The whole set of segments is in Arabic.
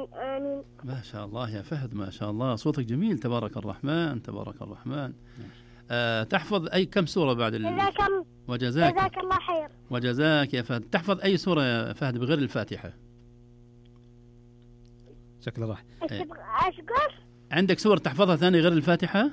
آمين. ما شاء الله يا فهد، ما شاء الله، صوتك جميل، تبارك الرحمن تبارك الرحمن. تحفظ أي كم سورة بعد وجزاك الله خير. وجزاك يا فهد. تحفظ أي سورة يا فهد بغير الفاتحة؟ شكله راح. أشكر. عندك سورة تحفظها ثاني غير الفاتحة؟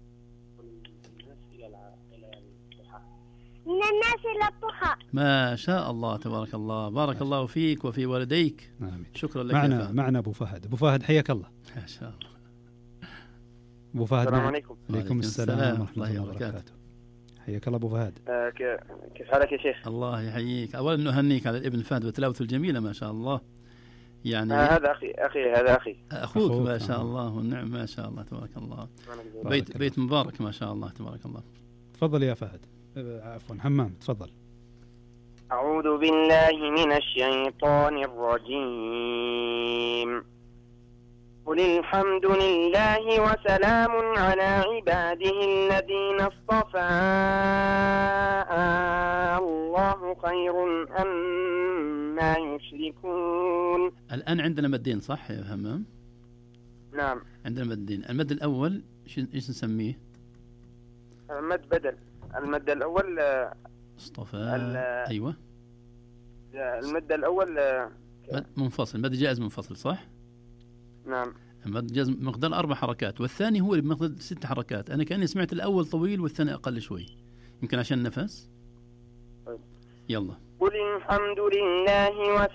من الناس إلى الضحى. ما شاء الله تبارك الله، بارك الله فيك وفي والديك. آمين. شكرا لك يا فهد. معنا أبو فهد. أبو فهد حياك الله. ما شاء الله. أبو فهد. السلام عليكم. عليكم السلام ورحمة الله وبركاته. حياك الله أبو فهد. كيف حالك يا شيخ؟ الله يحييك. أولا نهنيك على الابن فهد وتلاوته الجميلة ما شاء الله. يعني هذا هذا أخوك ما شاء الله والنعم ما شاء الله تبارك الله. بيت مبارك ما شاء الله تبارك الله. تفضل يا فهد. عفوا همام تفضل. أعوذ بالله من الشيطان الرجيم. قل الحمد لله وسلام على عباده الذين اصطفى الله خير أما يشركون. الآن عندنا مدين صح يا همام؟ نعم عندنا مدين. المد الأول إيش نسميه؟ مد بدل. المد الأول اصطفى. أيوة. المد الأول مد منفصل، مد جائز منفصل صح؟ نعم. المد جائز مقدار 4 حركات، والثاني هو اللي بمقدار 6 حركات. أنا كأني سمعت الأول طويل والثاني أقل شوي، يمكن عشان نفس. يلا. قل الحمد لله